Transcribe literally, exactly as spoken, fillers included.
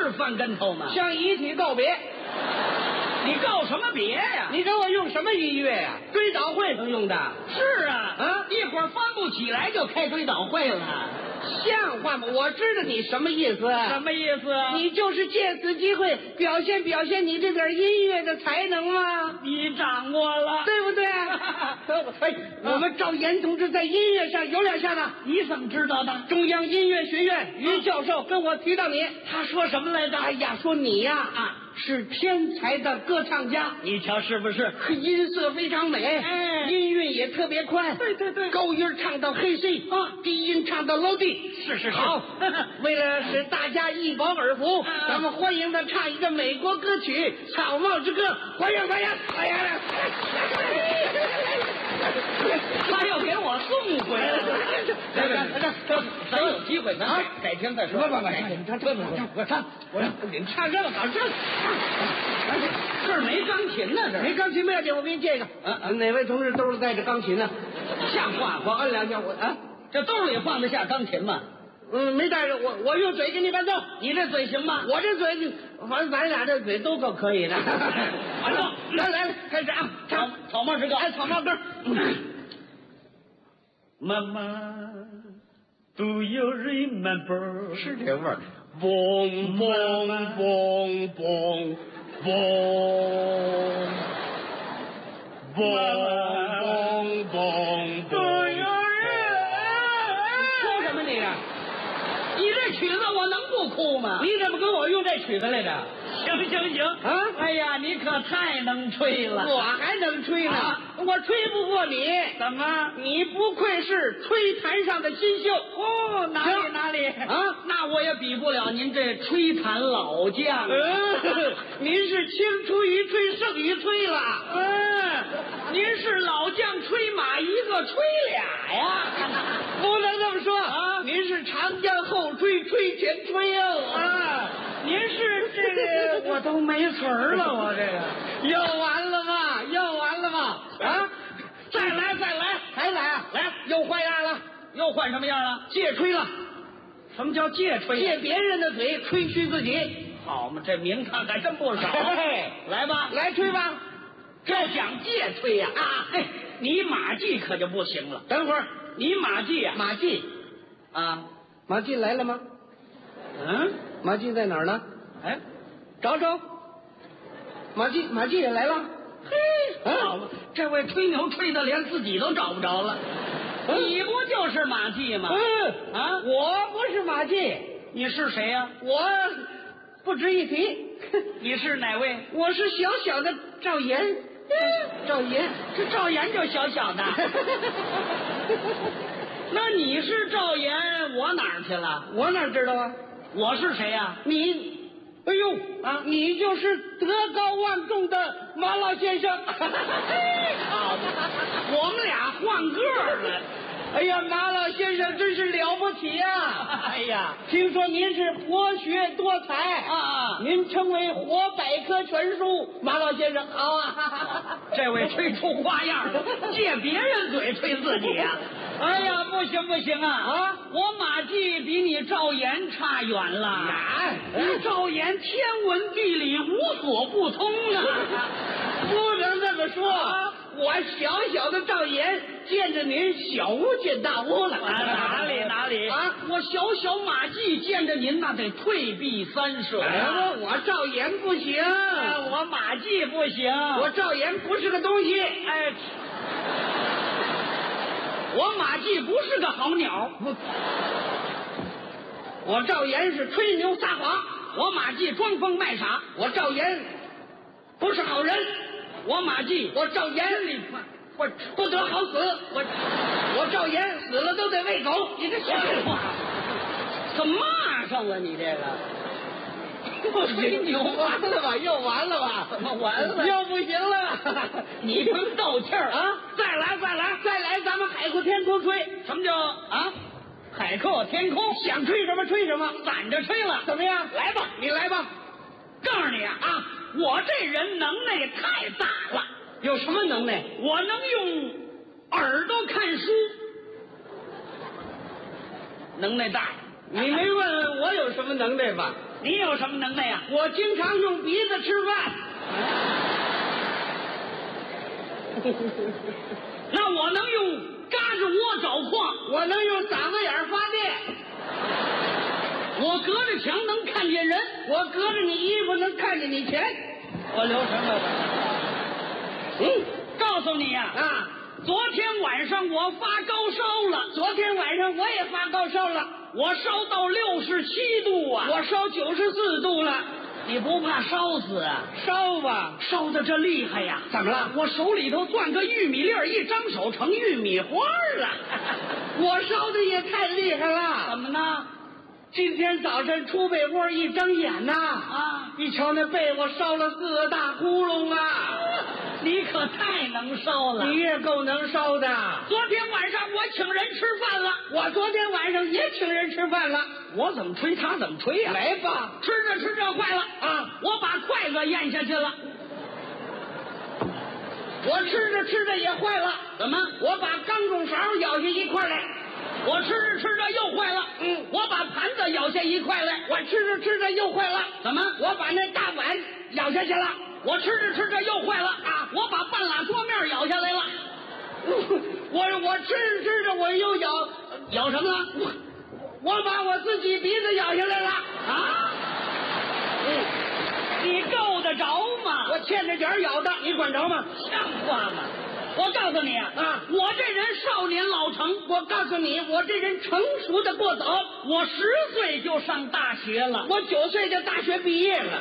是翻跟头吗？ 向遗体告别。 你告什么别呀？ 你给我用什么音乐呀？追悼会上用的。 是啊， 啊， 一会儿翻不起来就开追悼会了， 像话吗？我知道你什么意思。 什么意思啊？ 你就是借此机会表现表现你这点音乐的才能吗？ 你掌握了， 对不对？哎，我们赵岩同志在音乐上有两下呢。 你怎么知道的？ 中央音乐学院于教授跟我提到你， 他说什么来着？ 哎呀，说你呀啊是天才的歌唱家， 你瞧是不是？ 音色非常美， 哎音韵也特别宽， 对对对高音唱到黑 C 啊， 低音唱到 low D， 是是是好，为了使大家一饱耳福， 啊咱们欢迎他唱一个美国歌曲《草帽之歌》，欢迎欢迎！哎呀， 他要给我送回来了。 这这这， 咱有机会，咱啊改天再说。 不不不， 改天唱唱唱，我唱，我你唱这么好唱， 这儿没钢琴呢，这儿没钢琴不要紧，我给你借一个。 嗯嗯哪位同志兜里带着钢琴呢？ 像话吗？ 我摁两下，我啊， 这兜里放得下钢琴吗？ 嗯，没带着，我我用嘴给你伴奏。 你这嘴行吗？ 我这嘴，反正咱俩这嘴都够可以的。 完了， 来来来，开始啊，唱草帽之歌， 哎，草帽歌。 妈妈 ，Do you remember？ 是这味儿。 嘣嘣嘣嘣嘣嘣嘣嘣。 哭什么你啊？ 你这曲子我能不哭吗？ 你怎么跟我用这曲子来着？ 行行行啊哎呀，你可太能吹了！ 我还能吹呢， 啊我吹不过你。 怎么？ 你不愧是吹坛上的新秀哦，哪里行哪里啊那我也比不了您这吹弹老将啊。 嗯，您是青出于吹胜于吹了。 嗯，您是老将吹马一个吹俩呀？ 不能这么说啊您是长江后吹，吹前吹哦。 啊，您是这个我都没词儿了，我这个又完了吧，又完了吧？啊， 再来再来， 还来啊？ 来又换样了， 又换什么样了？ 借吹了， 什么叫借吹？ 借别人的嘴吹嘘自己。 好嘛，这名堂还真不少。 嘿来吧， 来吹吧。 要想借吹呀啊！哎，你马季可就不行了。 等会儿， 你马季呀， 马季， 啊， 马季来了吗？ 嗯， 马季在哪儿呢？ 哎， 找找。马季，马季也来了。 嘿， 啊好嘛，这位吹牛吹的连自己都找不着了。 嗯你不就是马季吗？ 嗯啊， 我不是马季， 你是谁呀？ 我不值一提。 你是哪位？ 我是小小的赵岩。赵岩， 这赵岩就小小的。那你是赵岩，我哪儿去了？ 我哪知道啊？ 我是谁呀？ 你，哎呦啊，你就是德高望重的马老先生。 好，我们俩换个儿了。 哎呀，马老先生真是了不起啊！ 哎呀， 听说您是博学多才啊啊您称为活百科全书，马老先生好啊！ 这位吹出花样了，借别人嘴吹自己呀、哎呀，不行不行啊！ 啊， 我马季比你赵岩差远了。 哪你赵岩天文地理无所不通啊！ 不能这么说， 啊我小小的赵岩见着您小巫见大巫了。 啊，哪里哪里啊！ 我小小马季见着您那得退避三舍哎呀、 呀，我赵岩不行， 哎我马季不行， 我赵岩不是个东西。 哎，我马季不是个好鸟， 不，我赵岩是吹牛撒谎， 我马季装疯卖傻， 我赵岩不是好人， 我马季我赵岩里我不得好死， 我我赵岩死了都得喂狗。你这像话，怎么骂上了你这个？我吹牛完了吧，又完了吧？ 怎么完了又不行了。 你甭斗气儿啊！ 再来再来再来，咱们海阔天空吹。 什么叫啊？海阔天空， 想吹什么吹什么， 攒着吹了。 怎么样？ 来吧， 你来吧。 告诉你啊啊，我这人能耐太大了， 有什么能耐？ 我能用耳朵看书，能耐大。 你没问我有什么能耐吧？ 你有什么能耐呀？ 我经常用鼻子吃饭。 那我能用嘎吱窝找矿， 我能用嗓子眼发电。 我隔着墙能看见人， 我隔着你衣服能看见你钱。 我留什么？嗯，告诉你呀、啊， 啊， 昨天晚上我发高烧了， 昨天晚上我也发高烧了， 我烧到六十七度啊， 我烧九十四度了。 你不怕烧死啊？ 烧吧， 烧的这厉害呀！ 怎么了？ 我手里头攥个玉米粒儿，一张手成玉米花了。 我烧的也太厉害了。 怎么呢？ 今天早晨出被窝一睁眼呐， 啊， 一瞧那被窝烧了四个大窟窿啊！ 你可太能烧了， 你也够能烧的。 昨天晚上我请人吃饭了， 我昨天晚上也请人吃饭了。 我怎么吹他怎么吹呀、啊？ 来吧， 吃着吃着坏了啊！ 我把筷子咽下去了。 我吃着吃着也坏了。 怎么？ 我把钢种勺咬下一块来。 我吃着吃着又坏了。 嗯， 我把盘子咬下一块来。 我吃着吃着又坏了。 怎么？ 我把那大碗咬下去了。 我吃着吃着又坏了啊！我把半拉桌面咬下来了。 我我吃着吃着我又咬咬什么了？ 我我把我自己鼻子咬下来了啊！嗯，你够得着吗？ 我欠着点咬的，你管着吗？ 像话吗？我告诉你啊， 啊， 我这人少年老成。 我告诉你，我这人成熟的过早。 我十岁就上大学了， 我九岁就大学毕业了。